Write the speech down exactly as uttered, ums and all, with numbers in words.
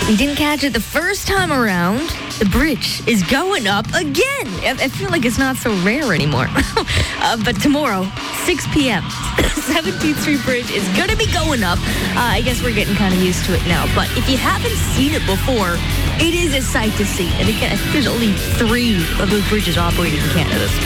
You didn't catch it the first time around. The bridge is going up again. I, I feel like it's not so rare anymore. uh, but tomorrow, six p.m., seventeenth Street Bridge is going to be going up. Uh, I guess we're getting kind of used to it now. But if you haven't seen it before, it is a sight to see. And again, I think there's only three of those bridges operating in Canada.